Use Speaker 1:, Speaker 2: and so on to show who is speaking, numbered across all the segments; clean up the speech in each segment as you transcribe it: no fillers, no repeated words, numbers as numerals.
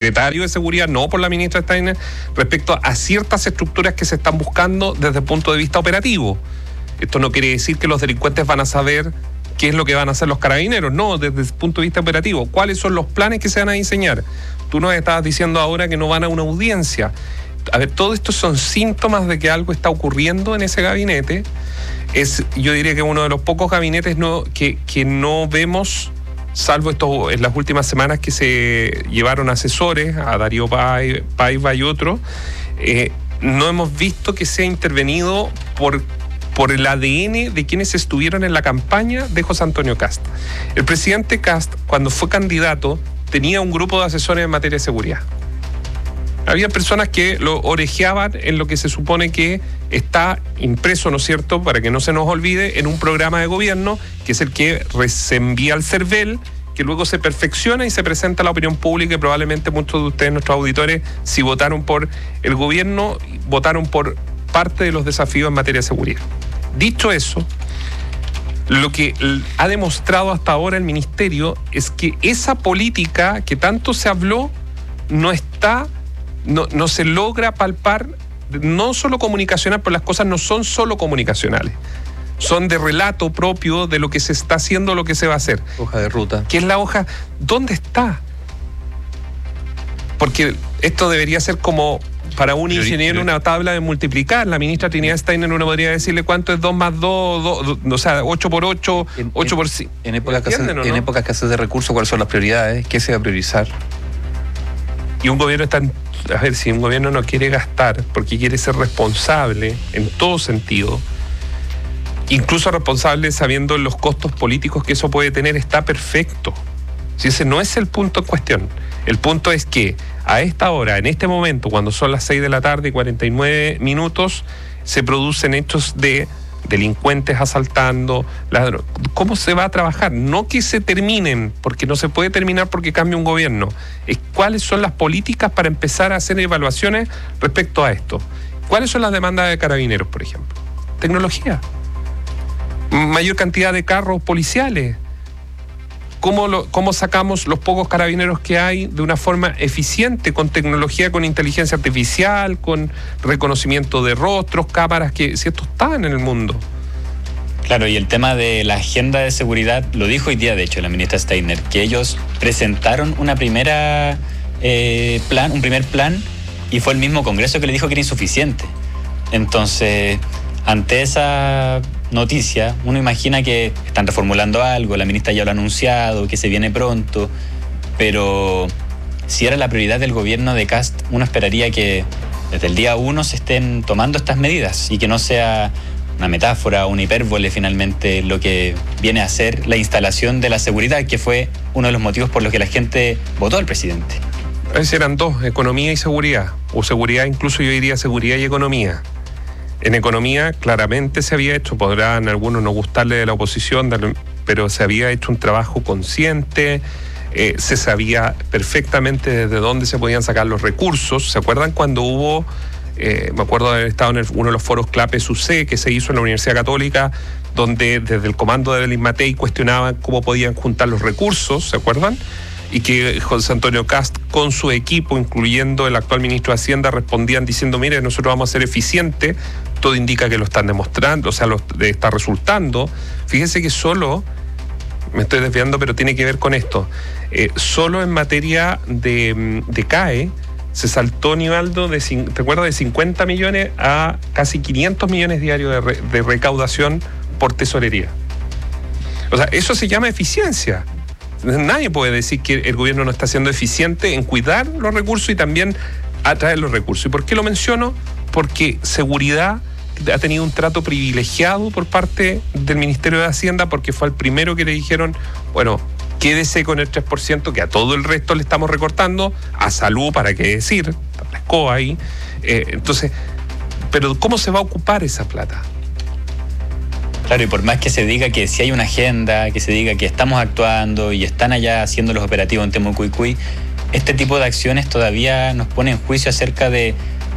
Speaker 1: secretario de Seguridad, no por la ministra Steiner, respecto a ciertas estructuras que se están buscando desde el punto de vista operativo. Esto no quiere decir que los delincuentes van a saber qué es lo que van a hacer los carabineros, no, desde el punto de vista operativo. ¿Cuáles son los planes que se van a diseñar? Tú nos estabas diciendo ahora que no van a una audiencia. A ver, todo esto son síntomas de que algo está ocurriendo en ese gabinete. Yo diría que uno de los pocos gabinetes que no vemos, salvo esto en las últimas semanas que se llevaron asesores, a Darío Paiva y otros, no hemos visto que sea intervenido por el ADN de quienes estuvieron en la campaña de José Antonio Kast. El presidente Kast, cuando fue candidato, tenía un grupo de asesores en materia de seguridad. Había personas que lo orejeaban en lo que se supone que está impreso, ¿no es cierto?, para que no se nos olvide, en un programa de gobierno, que es el que se envía al CERVEL, que luego se perfecciona y se presenta a la opinión pública, y probablemente muchos de ustedes, nuestros auditores, si votaron por el gobierno, votaron por parte de los desafíos en materia de seguridad. Dicho eso, lo que ha demostrado hasta ahora el ministerio es que esa política que tanto se habló no se logra palpar, no solo comunicacional, pero las cosas no son solo comunicacionales. Son de relato propio de lo que se está haciendo, lo que se va a hacer.
Speaker 2: Hoja de ruta.
Speaker 1: ¿Qué es la hoja? ¿Dónde está? Porque esto debería ser como para un ingeniero una tabla de multiplicar. La ministra Trinidad Steiner uno podría decirle cuánto es 2 más 2, o sea, 8 por 8, 8 por 5.
Speaker 2: En épocas que haces de recursos, ¿cuáles son las prioridades? ¿Qué se va a priorizar?
Speaker 1: Y un gobierno si un gobierno no quiere gastar porque quiere ser responsable en todo sentido, incluso responsable sabiendo los costos políticos que eso puede tener, está perfecto. Si ese no es el punto en cuestión. El punto es que a esta hora, en este momento, cuando son las 6 de la tarde y 49 minutos, se producen hechos de delincuentes asaltando. ¿Cómo se va a trabajar? No que se terminen, porque no se puede terminar porque cambia un gobierno. Es cuáles son las políticas para empezar a hacer evaluaciones respecto a esto. ¿Cuáles son las demandas de carabineros, por ejemplo? Tecnología. Mayor cantidad de carros policiales. ¿Cómo sacamos los pocos carabineros que hay de una forma eficiente, con tecnología, con inteligencia artificial, con reconocimiento de rostros, cámaras, que si esto está en el mundo?
Speaker 3: Claro, y el tema de la agenda de seguridad, lo dijo hoy día, de hecho, la ministra Steiner, que ellos presentaron un primer plan, y fue el mismo Congreso que le dijo que era insuficiente. Entonces, ante esa noticia, uno imagina que están reformulando algo, la ministra ya lo ha anunciado, que se viene pronto, pero si era la prioridad del gobierno de Kast, uno esperaría que desde el día 1 se estén tomando estas medidas y que no sea una metáfora, una hipérbole finalmente lo que viene a ser la instalación de la seguridad, que fue uno de los motivos por los que la gente votó al presidente.
Speaker 1: A veces eran dos, economía y seguridad, o seguridad, incluso yo diría seguridad y economía. En economía claramente se había hecho, podrán algunos no gustarle de la oposición, pero se había hecho un trabajo consciente, se sabía perfectamente desde dónde se podían sacar los recursos. ¿Se acuerdan cuando hubo, me acuerdo de haber estado en uno de los foros CLAPE-SUC que se hizo en la Universidad Católica, donde desde el comando de Belín Matei cuestionaban cómo podían juntar los recursos, ¿se acuerdan? Y que José Antonio Kast con su equipo, incluyendo el actual ministro de Hacienda, respondían diciendo, mire, nosotros vamos a ser eficientes. Todo indica que lo están demostrando, o sea, está resultando. Fíjese que solo, me estoy desviando, pero tiene que ver con esto, solo en materia de CAE se saltó, Nivaldo, ¿te acuerdas? De 50 millones a casi 500 millones diarios de recaudación por tesorería. O sea, eso se llama eficiencia. Nadie puede decir que el gobierno no está siendo eficiente en cuidar los recursos y también atraer los recursos. ¿Y por qué lo menciono? Porque seguridad ha tenido un trato privilegiado por parte del Ministerio de Hacienda, porque fue el primero que le dijeron, bueno, quédese con el 3%, que a todo el resto le estamos recortando, a salud, para qué decir, la escoba ahí. Entonces, pero ¿cómo se va a ocupar esa plata?
Speaker 3: Claro, y por más que se diga que si hay una agenda, que se diga que estamos actuando y están allá haciendo los operativos en Temucuicui, este tipo de acciones todavía nos pone en juicio acerca de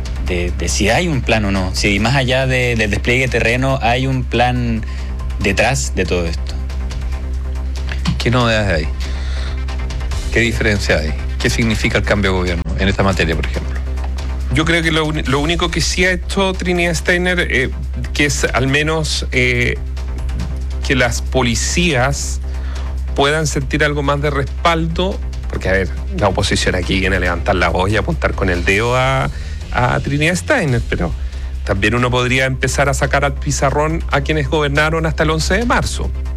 Speaker 3: si hay un plan o no, si más allá del despliegue terreno hay un plan detrás de todo esto.
Speaker 2: ¿Qué novedades hay? ¿Qué diferencia hay? ¿Qué significa el cambio de gobierno? en esta materia, por ejemplo?
Speaker 1: Yo creo que lo único que sí ha hecho Trinidad Steiner, que es al menos que las policías puedan sentir algo más de respaldo, porque, a ver, la oposición aquí viene a levantar la voz y a apuntar con el dedo a Trinidad Steiner, pero también uno podría empezar a sacar al pizarrón a quienes gobernaron hasta el 11 de marzo.